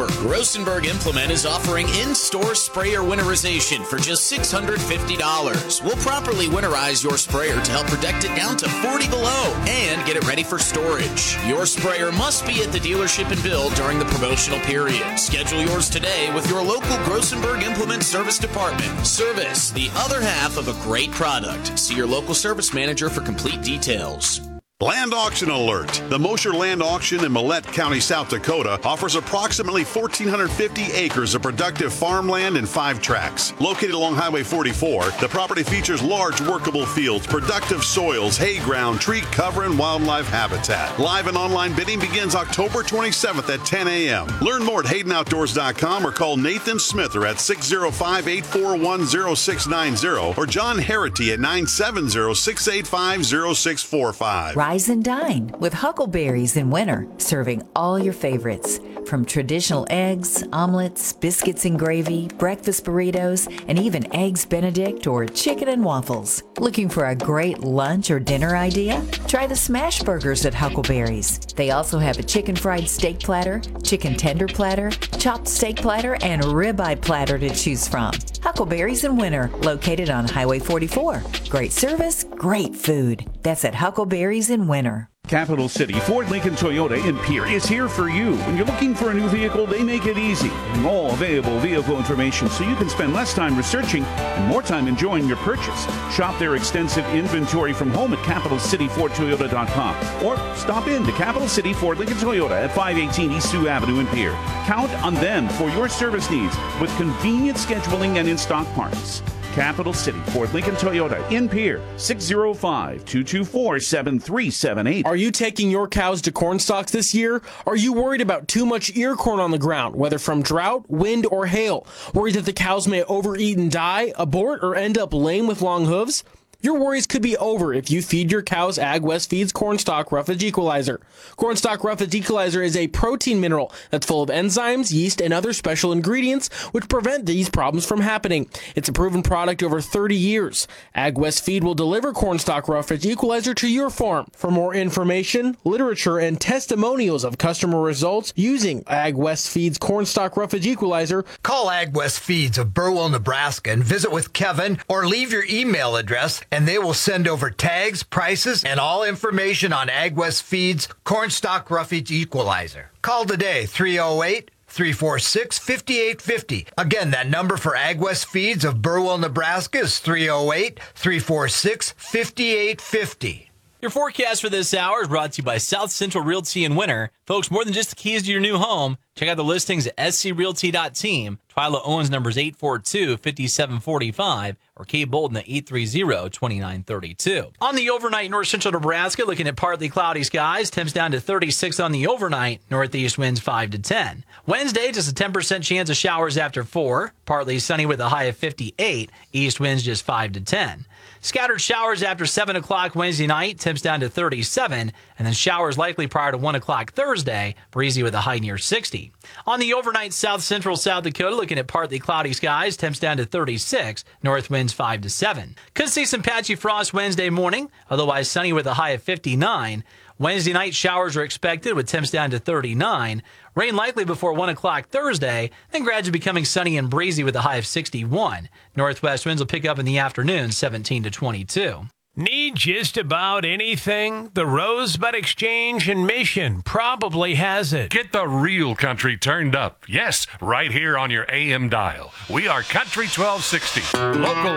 October, Grossenberg Implement is offering in-store sprayer winterization for just $650. We'll properly winterize your sprayer to help protect it down to 40 below and get it ready for storage. Your sprayer must be at the dealership and build during the promotional period. Schedule yours today with your local Grossenberg Implement Service Department. Service, the other half of a great product. See your local service manager for complete details. Land auction alert. The Mosher Land Auction in Millette County, South Dakota offers approximately 1,450 acres of productive farmland and 5 tracts. Located along Highway 44, the property features large workable fields, productive soils, hay ground, tree cover, and wildlife habitat. Live and online bidding begins October 27th at 10 a.m. Learn more at HaydenOutdoors.com or call Nathan Smither at 605-841-0690 or John Harity at 970-685-0645. Rise and dine with Huckleberries in winter, serving all your favorites. From traditional eggs, omelets, biscuits and gravy, breakfast burritos, and even Eggs Benedict or chicken and waffles. Looking for a great lunch or dinner idea? Try the smash burgers at Huckleberries. They also have a chicken fried steak platter, chicken tender platter, chopped steak platter, and ribeye platter to choose from. Huckleberries in winter, located on Highway 44. Great service, great food. That's at Huckleberries in winter. Capital City Ford Lincoln Toyota in Pierre is here for you. When you're looking for a new vehicle, they make it easy. All available vehicle information so you can spend less time researching and more time enjoying your purchase. Shop their extensive inventory from home at CapitalCityFordToyota.com or stop in to Capital City Ford Lincoln Toyota at 518 East Sioux Avenue in Pierre. Count on them for your service needs with convenient scheduling and in-stock parts. Capital City Ford Lincoln Toyota in Pierre, 605-224-7378. Are you taking your cows to corn stalks this year? Are you worried about too much ear corn on the ground, whether from drought, wind, or hail? Worried that the cows may overeat and die, abort, or end up lame with long hooves? Your worries could be over if you feed your cows AgWest Feeds Cornstalk Roughage Equalizer. Cornstalk Roughage Equalizer is a protein mineral that's full of enzymes, yeast, and other special ingredients which prevent these problems from happening. It's a proven product over 30 years. AgWest Feed will deliver Cornstalk Roughage Equalizer to your farm. For more information, literature, and testimonials of customer results using AgWest Feeds Cornstalk Roughage Equalizer, call AgWest Feeds of Burwell, Nebraska and visit with Kevin or leave your email address and they will send over tags, prices, and all information on AgWest Feeds Cornstalk Roughage Equalizer. Call today, 308-346-5850. Again, that number for AgWest Feeds of Burwell, Nebraska is 308-346-5850. Your forecast for this hour is brought to you by South Central Realty in winter. Folks, more than just the keys to your new home, check out the listings at screalty.team. Twyla Owens numbers 842-5745 or Kate Bolden at 830-2932. On the overnight, north central Nebraska, looking at partly cloudy skies. Temps down to 36 on the overnight. Northeast winds 5 to 10. Wednesday, just a 10% chance of showers after 4. Partly sunny with a high of 58. East winds just 5 to 10. Scattered showers after 7 o'clock Wednesday night, temps down to 37, and then showers likely prior to 1 o'clock Thursday, breezy with a high near 60. On the overnight, south central South Dakota, looking at partly cloudy skies, temps down to 36, north winds 5 to 7. Could see some patchy frost Wednesday morning, otherwise sunny with a high of 59. Wednesday night, showers are expected with temps down to 39. Rain likely before 1 o'clock Thursday, then gradually becoming sunny and breezy with a high of 61. Northwest winds will pick up in the afternoon, 17 to 22. Need just about anything? The Rosebud Exchange in Mission probably has it. Get the real country turned up. Yes, right here on your AM dial. We are Country 1260. Local